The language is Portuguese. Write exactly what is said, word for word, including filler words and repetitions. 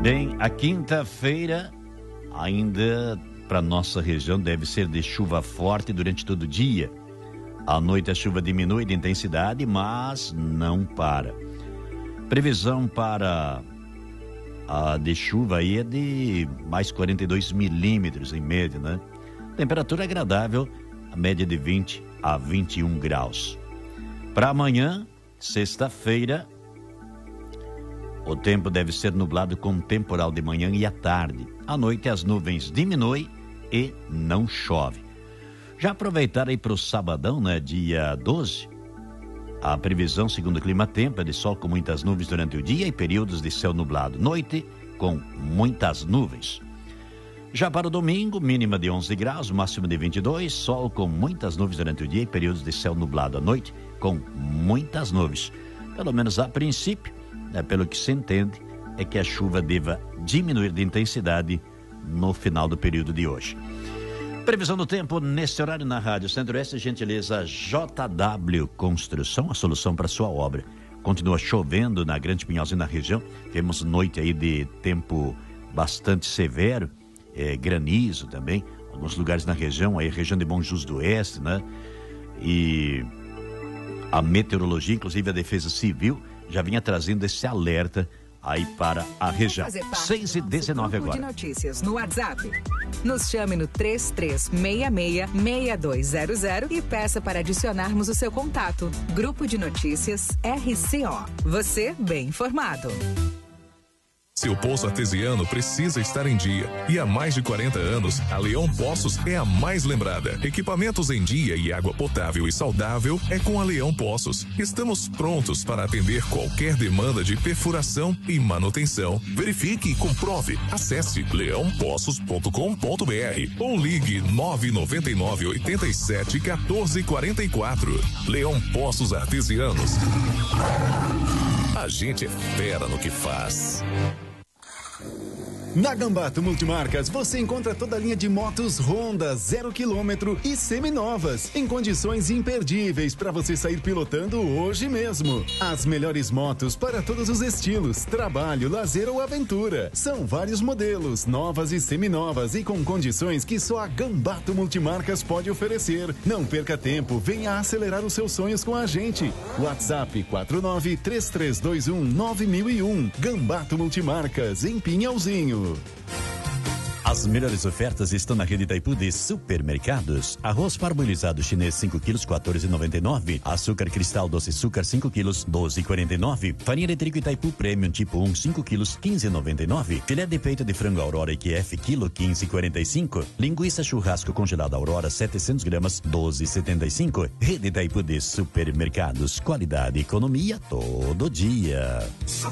Bem, a quinta-feira ainda para nossa região deve ser de chuva forte durante todo o dia. À noite a chuva diminui de intensidade, mas não para. Previsão para a de chuva aí é de mais quarenta e dois milímetros em média, né? Temperatura agradável, a média de vinte a vinte e um graus. Para amanhã, sexta-feira, o tempo deve ser nublado com temporal de manhã e à tarde. À noite as nuvens diminuem e não chove. Já aproveitar aí para o sabadão, né, dia doze, a previsão, segundo o Clima Tempo, é de sol com muitas nuvens durante o dia e períodos de céu nublado. Noite com muitas nuvens. Já para o domingo, mínima de onze graus, máxima de vinte e dois, sol com muitas nuvens durante o dia e períodos de céu nublado. À noite com muitas nuvens. Pelo menos a princípio, né, pelo que se entende, é que a chuva deva diminuir de intensidade no final do período de hoje. Previsão do tempo neste horário na Rádio Centro-Oeste, gentileza J W Construção, a solução para sua obra. Continua chovendo na Grande Pinhalzinho, na região. Temos noite aí de tempo bastante severo, é, granizo também, alguns lugares na região, aí região de Bom Jesus do Oeste, né? E a meteorologia, inclusive a Defesa Civil, já vinha trazendo esse alerta aí para a região. seis e dezenove agora. De notícias no WhatsApp. Nos chame no três três seis seis, seis dois zero zero e peça para adicionarmos o seu contato. Grupo de Notícias R C O. Você bem informado. Seu poço artesiano precisa estar em dia. E há mais de quarenta anos, a Leão Poços é a mais lembrada. Equipamentos em dia e água potável e saudável é com a Leão Poços. Estamos prontos para atender qualquer demanda de perfuração e manutenção. Verifique e comprove. Acesse leão poços ponto com ponto br ou ligue nove nove nove, oito sete, um quatro quatro quatro. Leão Poços Artesianos. A gente é fera no que faz. Na Gambato Multimarcas você encontra toda a linha de motos Honda zero quilômetro e seminovas em condições imperdíveis para você sair pilotando hoje mesmo. As melhores motos para todos os estilos, trabalho, lazer ou aventura. São vários modelos, novas e seminovas e com condições que só a Gambato Multimarcas pode oferecer. Não perca tempo, venha acelerar os seus sonhos com a gente. WhatsApp quatro nove três três dois um nove mil e um. Gambato Multimarcas em Pinhalzinho. As melhores ofertas estão na rede Itaipu de supermercados. Arroz parbolizado chinês cinco quilos, quatorze reais e noventa e nove centavos. Açúcar cristal doce açúcar cinco quilos, doze reais e quarenta e nove centavos. Farinha de trigo Itaipu Premium tipo um, cinco quilos, quinze reais e noventa e nove centavos. Filé de peito de frango Aurora I Q F, quilo, quinze reais e quarenta e cinco centavos. Linguiça churrasco congelada Aurora, setecentos gramas, doze reais e setenta e cinco centavos. Rede Itaipu de supermercados. Qualidade e economia todo dia.